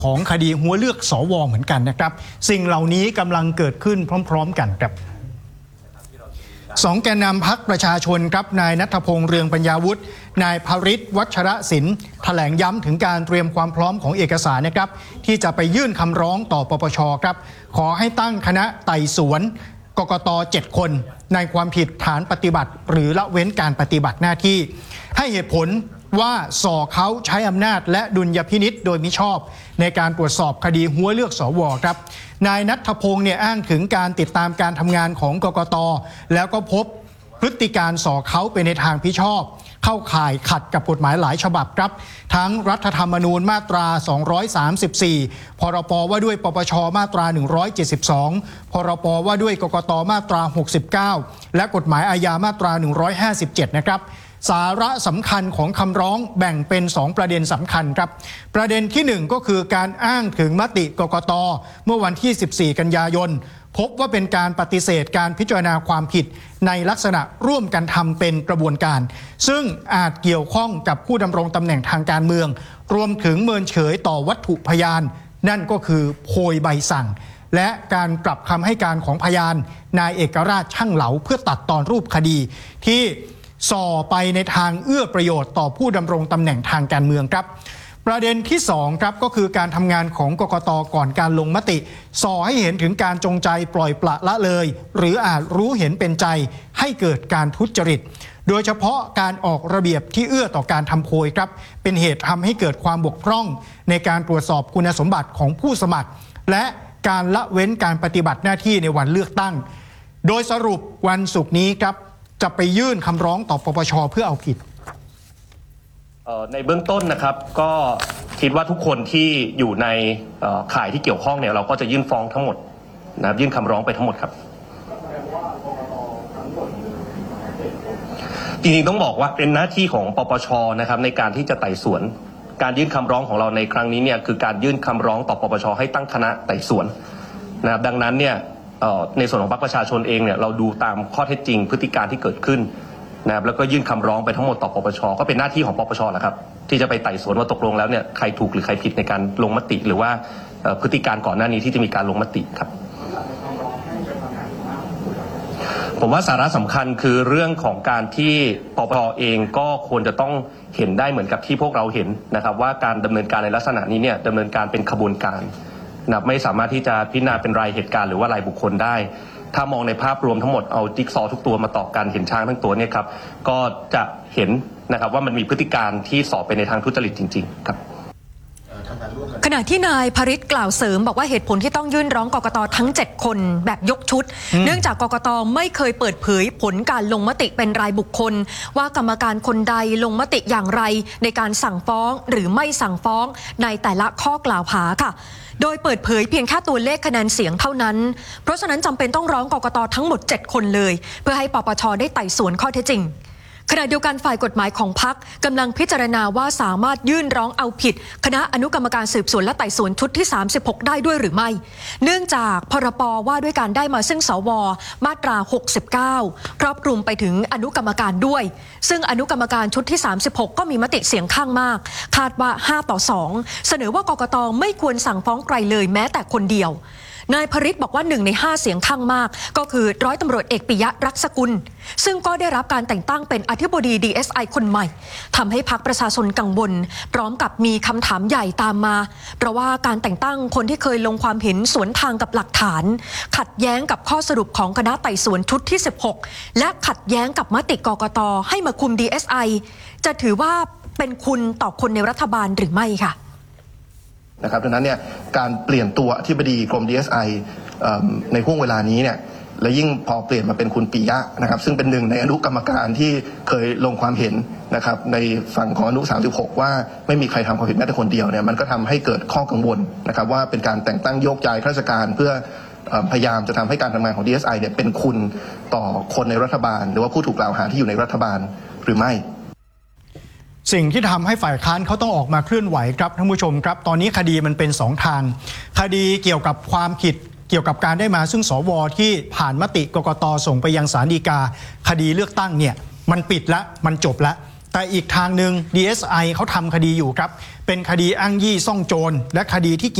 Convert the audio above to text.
ของคดีหัวเลือกสวเหมือนกันนะครับสิ่งเหล่านี้กำลังเกิดขึ้นพร้อมๆกันครับสองแกนนำพรรคประชาชนครับนายณัฐพงษ์เรืองปัญญาวุฒินายภริษฐ์วัชรศิลป์แถลงย้ำถึงการเตรียมความพร้อมของเอกสารนะครับที่จะไปยื่นคำร้องต่อปปชครับขอให้ตั้งคณะไต่สวนกกต7 คนในความผิดฐานปฏิบัติหรือละเว้นการปฏิบัติหน้าที่ให้เหตุผลว่าส่อเขาใช้อำนาจและดุลยพินิจโดยมิชอบในการตรวจสอบคดีหัวเลือกสวครับนายณัฐพงษ์อ้างถึงการติดตามการทำงานของกกตแล้วก็พบพฤติการส่อเขาไปในทางพิชอบเข้าข่ายขัดกับกฎหมายหลายฉบับครับทั้งรัฐธรรมนูญมาตรา234พรบว่าด้วยปปชมาตรา172พรบว่าด้วยกกตมาตรา69และกฎหมายอาญามาตรา157นะครับสาระสำคัญของคำร้องแบ่งเป็น2ประเด็นสำคัญครับประเด็นที่1ก็คือการอ้างถึงมติกกตเมื่อวันที่14กันยายนพบว่าเป็นการปฏิเสธการพิจารณาความผิดในลักษณะร่วมกันทำเป็นกระบวนการซึ่งอาจเกี่ยวข้องกับผู้ดำรงตำแหน่งทางการเมืองรวมถึงเมินเฉยต่อวัตถุพยานนั่นก็คือโพยใบสั่งและการกลับคำให้การของพยานนายเอกราชช่างเหลาเพื่อตัดตอนรูปคดีที่ส่อไปในทางเอื้อประโยชน์ต่อผู้ดำรงตำแหน่งทางการเมืองครับประเด็นที่2ครับก็คือการทำงานของกกตก่อนการลงมติส่อให้เห็นถึงการจงใจปล่อยปละละเลยหรืออาจรู้เห็นเป็นใจให้เกิดการทุจริตโดยเฉพาะการออกระเบียบที่เอื้อต่อการทำโพยครับเป็นเหตุทำให้เกิดความบกพร่องในการตรวจสอบคุณสมบัติของผู้สมัครและการละเว้นการปฏิบัติหน้าที่ในวันเลือกตั้งโดยสรุปวันศุกร์นี้ครับจะไปยื่นคำร้องต่อปปชเพื่อเอาผิดในเบื้องต้นนะครับก็คิดว่าทุกคนที่อยู่ในข่ายที่เกี่ยวข้องเนี่ยเราก็จะยื่นฟ้องทั้งหมดนะครับยื่นคำร้องไปทั้งหมดครับจริงๆต้องบอกว่าเป็นหน้าที่ของปปชนะครับในการที่จะไต่สวนการยื่นคำร้องของเราในครั้งนี้เนี่ยคือการยื่นคำร้องต่อปปชให้ตั้งคณะไต่สวนนะครับดังนั้นเนี่ยในส่วนของพรรคประชาชนเองเนี่ยเราดูตามข้อเท็จจริงพฤติการที่เกิดขึ้นนะครับแล้วก็ยื่นคำร้องไปทั้งหมดต่อปปชก็เป็นหน้าที่ของปปชแหละครับที่จะไปไต่สวนว่าตกลงแล้วเนี่ยใครถูกหรือใครผิดในการลงมติหรือว่าพฤติการก่อนหน้านี้ที่จะมีการลงมติครับผมว่าสาระสำคัญคือเรื่องของการที่ปปชเองก็ควรจะต้องเห็นได้เหมือนกับที่พวกเราเห็นนะครับว่าการดำเนินการในลักษณะนี้เนี่ยดำเนินการเป็นขบวนการนะไม่สามารถที่จะพิจารณาเป็นรายเหตุการณ์หรือว่ารายบุคคลได้ถ้ามองในภาพรวมทั้งหมดเอาจิ๊กซอว์ทุกตัวมาต่อกันเห็นช้างทั้งตัวเนี่ยครับก็จะเห็นนะครับว่ามันมีพฤติการที่สอบไปในทางทุจริตจริงๆครับขณะที่นายภริษฐ์กล่าวเสริมบอกว่าเหตุผลที่ต้องยื่นร้องกกตทั้ง7 คนแบบยกชุดเนื่องจากกกตไม่เคยเปิดเผยผลการลงมติเป็นรายบุคคลว่ากรรมการคนใดลงมติอย่างไรในการสั่งฟ้องหรือไม่สั่งฟ้องในแต่ละข้อกล่าวหาค่ะโดยเปิดเผยเพียงแค่ตัวเลขคะแนนเสียงเท่านั้นเพราะฉะนั้นจำเป็นต้องร้องกกตทั้งหมด7 คนเลยเพื่อให้ปปชได้ไต่สวนข้อเท็จจริงขณะเดียวกันฝ่ายกฎหมายของพรรคกำลังพิจารณาว่าสามารถยื่นร้องเอาผิดคณะอนุกรรมการสืบสวนและไต่สวนชุดที่36ได้ด้วยหรือไม่เนื่องจากพรบว่าด้วยการได้มาซึ่งสวมาตรา69ครอบคลุมไปถึงอนุกรรมการด้วยซึ่งอนุกรรมการชุดที่36ก็มีมติเสียงข้างมากคาดว่า5-2เสนอว่ากกตไม่ควรสั่งฟ้องใครเลยแม้แต่คนเดียวนายภริษฐ์บอกว่า1 ใน 5เสียงข้างมากก็คือร้อยตำรวจเอกปิยะรักษกุลซึ่งก็ได้รับการแต่งตั้งเป็นอธิบดี DSI คนใหม่ทำให้พรรคประชาชนกังวลพร้อมกับมีคำถามใหญ่ตามมาเพราะว่าการแต่งตั้งคนที่เคยลงความเห็นสวนทางกับหลักฐานขัดแย้งกับข้อสรุปของคณะไต่สวนชุดที่16และขัดแย้งกับมติกกตให้มาคุม DSI จะถือว่าเป็นคุณต่อคนในรัฐบาลหรือไม่ค่ะนะครับดังนั้นเนี่ยการเปลี่ยนตัวอธิบดีกรม DSI ในห่วงเวลานี้เนี่ยและยิ่งพอเปลี่ยนมาเป็นคุณปิยะนะครับซึ่งเป็นหนึ่งในอนุกรรมการที่เคยลงความเห็นนะครับในฝั่งของอนุ36ว่าไม่มีใครทำความผิดแม้แต่คนเดียวเนี่ยมันก็ทำให้เกิดข้อกังวลนะครับว่าเป็นการแต่งตั้งโยกย้ายข้าราชการเพื่อพยายามจะทำให้การทำงานของ DSI เนี่ยเป็นคุณต่อคนในรัฐบาลหรือว่าผู้ถูกกล่าวหาที่อยู่ในรัฐบาลหรือไม่สิ่งที่ทำให้ฝ่ายค้านเขาต้องออกมาเคลื่อนไหวครับท่านผู้ชมครับตอนนี้คดีมันเป็น2 ทางคดีเกี่ยวกับความผิดเกี่ยวกับการได้มาซึ่งสวที่ผ่านมติกกตส่งไปยังศาลฎีกาคดีเลือกตั้งเนี่ยมันปิดแล้วมันจบแล้วแต่อีกทางหนึ่ง DSI เขาทำคดีอยู่ครับเป็นคดีอ้างยี่ซ่องโจรและคดีที่